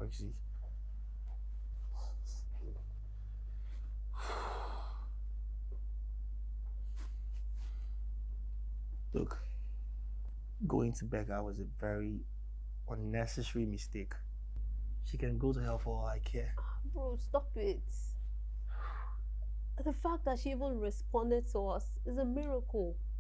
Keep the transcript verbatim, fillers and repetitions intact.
Foxy. Look, going to Becca was a very unnecessary mistake. She can go to hell for all I care. Bro, stop it. The fact that she even responded to us is a miracle.